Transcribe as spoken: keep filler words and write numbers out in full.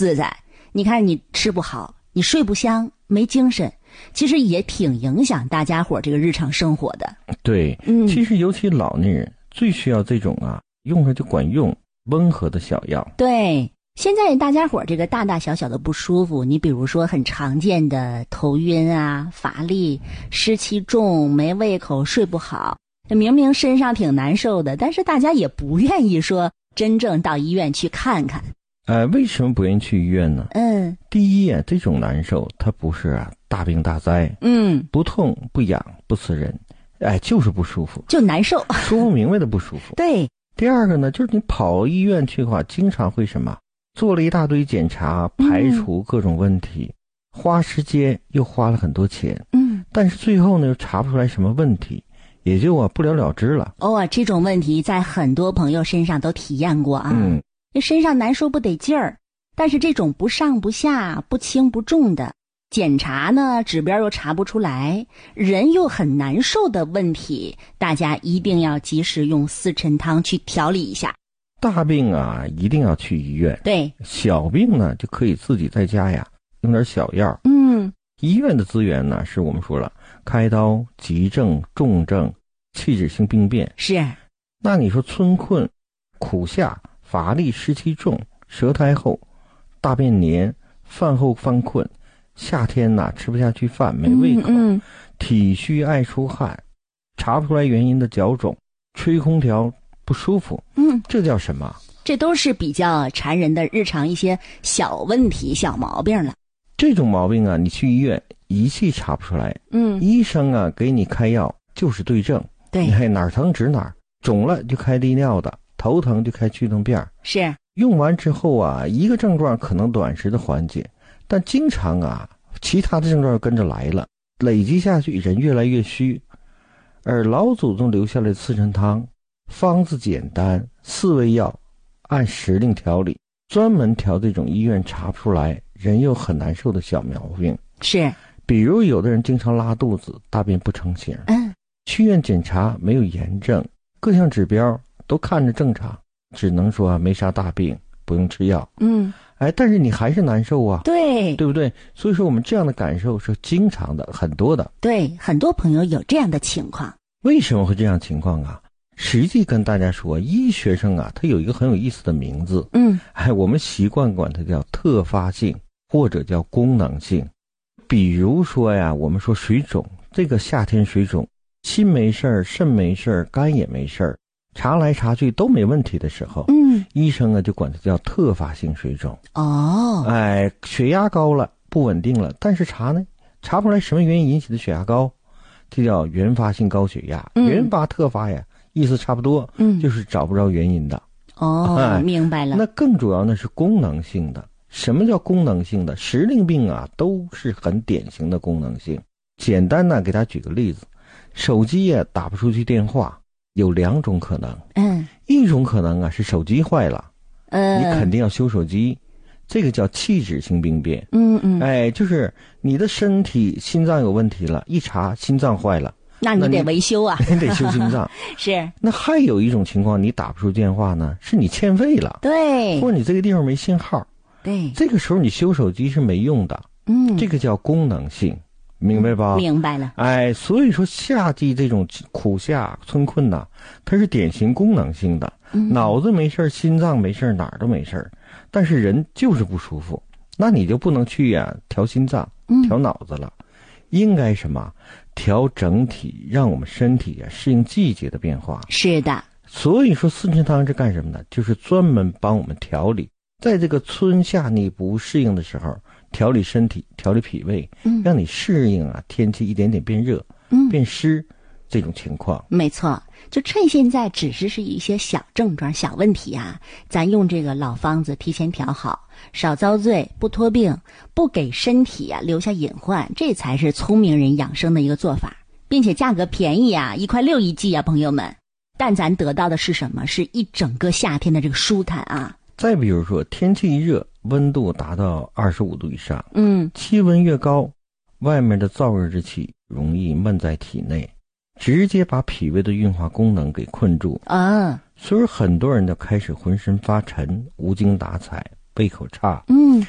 自在。你看你吃不好，你睡不香，没精神，其实也挺影响大家伙这个日常生活的。 对，嗯，其实尤其老年人最需要这种啊，用着就管用、温和的小药。 对，现在大家伙这个大大小小的不舒服，你比如说很常见的头晕啊、乏力、湿气重、没胃口、睡不好，明明身上挺难受的，但是大家也不愿意说真正到医院去看看。 呃，为什么不愿意去医院呢？ 嗯， 第一啊，这种难受它不是啊大病大灾， 嗯， 不痛不痒不刺人，哎，就是不舒服， 就难受， 说不明白的不舒服。 对。 第二个呢，就是你跑医院去的话，经常会什么，做了一大堆检查，排除各种问题，嗯、花时间又花了很多钱， 嗯， 但是最后呢又查不出来什么问题，也就啊不了了之了。 哦，这种问题在很多朋友身上都体验过啊。 嗯。 身上难受不得劲儿，但是这种不上不下、不轻不重的检查呢，指标又查不出来，人又很难受的问题，大家一定要及时用四陈汤去调理一下。 大病啊，一定要去医院。 对， 小病呢，就可以自己在家呀，用点小药。 嗯， 医院的资源呢，是我们说了，开刀、急症、重症、器质性病变。 是。 那你说春困、苦夏、乏力、湿气重、舌苔厚、大便黏、饭后犯困，夏天呐、啊、吃不下去饭，没胃口， 嗯嗯、 体虚爱出汗，查不出来原因的脚肿，吹空调不舒服， 嗯， 这叫什么？ 这都是比较缠人的日常一些小问题、小毛病了。 这种毛病啊，你去医院仪器查不出来， 嗯， 医生啊给你开药就是对症， 对， 你看哪儿疼指哪儿，肿了就开利尿的。头疼就开去痛片， 是用完之后啊，一个症状可能短时的缓解，但经常啊，其他的症状跟着来了，累积下去，人越来越虚。而老祖宗留下来的四陈汤，方子简单，四味药，按时令调理，专门调这种医院查不出来，人又很难受的小毛病。 是， 比如有的人经常拉肚子，大便不成形， 嗯， 去院检查没有炎症，各项指标都看着正常，只能说没啥大病，不用吃药。 嗯， 哎，但是你还是难受啊， 对， 对不对？所以说我们这样的感受是经常的，很多的。 对，很多朋友有这样的情况。 为什么会这样情况啊？实际跟大家说，医学生啊，它有一个很有意思的名字， 嗯， 哎，我们习惯管它叫特发性或者叫功能性。比如说呀，我们说水肿，这个夏天水肿，心没事儿，肾没事儿，肝也没事儿。查来查去都没问题的时候， 嗯， 医生啊就管它叫特发性水肿。 哦， 哎，血压高了，不稳定了，但是查呢，查不出来什么原因引起的血压高，这叫原发性高血压。 嗯、 原发特发呀，意思差不多， 嗯， 就是找不着原因的。 哦，哎、明白了。 那更主要呢是功能性的。什么叫功能性的？时令病啊，都是很典型的功能性。简单呢，给大家举个例子，手机呀、啊、打不出去电话。有两种可能， 嗯， 一种可能啊是手机坏了， 呃， 你肯定要修手机，这个叫器质性病变， 嗯嗯， 哎，就是你的身体心脏有问题了，一查心脏坏了， 那你得维修啊， 你得修心脏， 是。 那还有一种情况，你打不出电话呢，是你欠费了， 对， 或者你这个地方没信号， 对， 这个时候你修手机是没用的， 嗯， 这个叫功能性。明白吧？ 明白了。 哎，所以说夏季这种苦夏春困呐、啊，它是典型功能性的， 嗯、 脑子没事，心脏没事，哪儿都没事，但是人就是不舒服，那你就不能去呀、啊、调心脏、调脑子了，嗯、应该什么调整体，让我们身体啊适应季节的变化。 是的。 所以说四陈汤是干什么的？就是专门帮我们调理，在这个春夏你不适应的时候。调理身体，调理脾胃，嗯，让你适应啊天气一点点变热，嗯，变湿这种情况。 没错，就趁现在只是是一些小症状、小问题啊，咱用这个老方子提前调好，少遭罪，不拖病，不给身体啊留下隐患，这才是聪明人养生的一个做法，并且价格便宜啊，一块六一剂啊，朋友们。但咱得到的是什么？是一整个夏天的这个舒坦啊。 再比如说，天气一热，温度达到二十五度以上， 嗯， 气温越高，外面的燥热之气容易闷在体内，直接把脾胃的运化功能给困住啊。 所以很多人就开始浑身发沉，无精打采，胃口差， 嗯，